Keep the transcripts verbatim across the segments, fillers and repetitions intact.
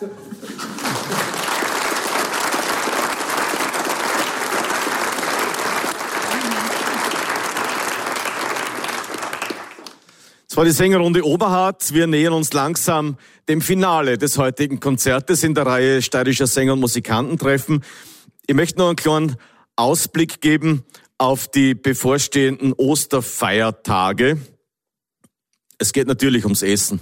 Das war die Sängerrunde Oberhardt. Wir nähern uns langsam dem Finale des heutigen Konzertes in der Reihe Steirischer Sänger- und Musikantentreffen. Ich möchte noch einen kleinen Ausblick geben auf die bevorstehenden Osterfeiertage. Es geht natürlich ums Essen.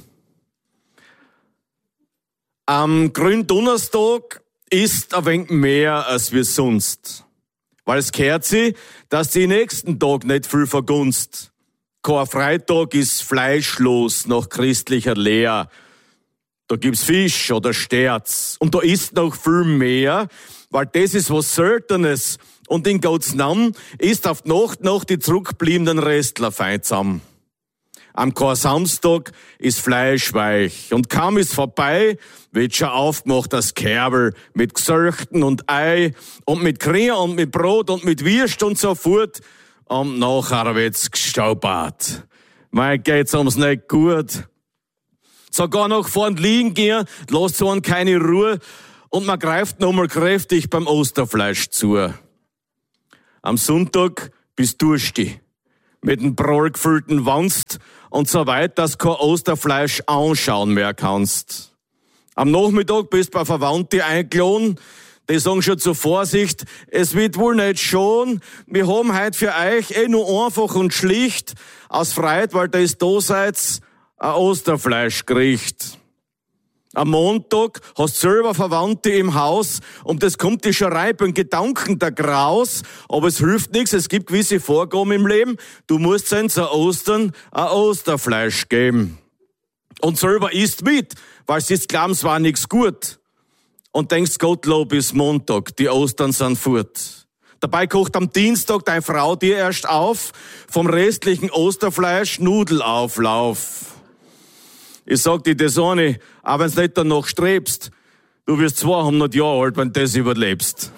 Am Gründonnerstag ist ein wenig mehr als wir sonst. Weil es gehört sich, dass die nächsten Tag nicht viel vergunst. Karfreitag ist fleischlos nach christlicher Lehre. Da gibt's Fisch oder Sterz. Und da ist noch viel mehr, weil das ist was Seltenes. Und in Gottes Namen ist auf die Nacht noch die zurückbliebenen Restler fein zusammen. Am Kar-Samstag ist Fleisch weich. Und kaum ist vorbei, wird schon aufgemacht das Kerbel mit Gesöchten und Ei und mit Krier und mit Brot und mit Würst und so fort. Und nachher wird's gestaubert. Mein geht's ums nicht gut. Sogar noch vorn liegen gehen, lässt so an keine Ruhe und man greift nochmal kräftig beim Osterfleisch zu. Am Sonntag bist du durstig, mit dem prall gefüllten Wanst und so weit, dass kein Osterfleisch anschauen mehr kannst. Am Nachmittag bist bei Verwandten eingeladen. Die sagen schon zur Vorsicht, es wird wohl nicht schon. Wir haben heute für euch eh nur einfach und schlicht aus Freude, weil da ist da seid, ein Osterfleischgericht. Am Montag hast du selber Verwandte im Haus und das kommt dir schon rein beim Gedanken der Graus, aber es hilft nichts, es gibt gewisse Vorgaben im Leben. Du musst ihnen zu Ostern ein Osterfleisch geben. Und selber isst mit, weil sie glauben, es war nichts gut. Und denkst, Gottlob ist Montag, die Ostern sind fort. Dabei kocht am Dienstag deine Frau dir erst auf, vom restlichen Osterfleisch Nudelauflauf. Ich sag dir das eine, auch wenn's nicht danach strebst, du wirst zweihundert Jahre alt, wenn du das überlebst.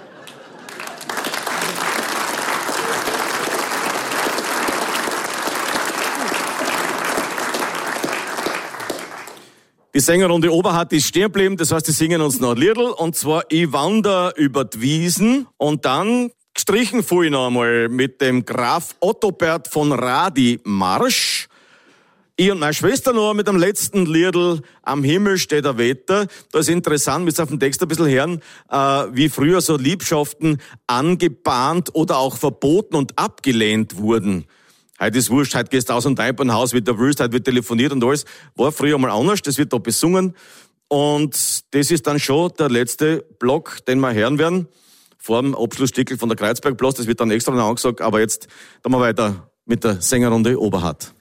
Die Sängerrunde Oberhardt ist stehen geblieben, das heißt, die singen uns noch ein Liedl, und zwar Ich wander über die Wiesen, und dann gestrichen fuhr ich noch einmal mit dem Graf Ottobert von Radi-Marsch. Ich und meine Schwester noch mit dem letzten Liedl Am Himmel steht ein Wetter. Da ist interessant, wir müssen auf dem Text ein bisschen hören, äh, wie früher so Liebschaften angebahnt oder auch verboten und abgelehnt wurden. Heute ist wurscht, heute gehst du aus und ein beim Haus, wie du willst, heute wird telefoniert und alles. War früher mal anders, das wird da besungen. Und das ist dann schon der letzte Block, den wir hören werden, vor dem Abschlussstickel von der Kreuzbergplatz. Das wird dann extra noch angesagt, aber jetzt dann mal weiter mit der Sängerrunde Oberhardt.